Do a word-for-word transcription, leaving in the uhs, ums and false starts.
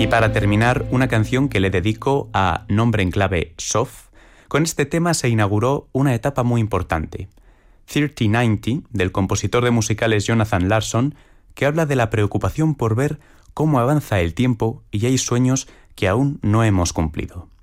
Y para terminar, una canción que le dedico a Nombre en clave Soft. Con este tema se inauguró una etapa muy importante. treinta noventa, del compositor de musicales Jonathan Larson, que habla de la preocupación por ver cómo avanza el tiempo y hay sueños que aún no hemos cumplido.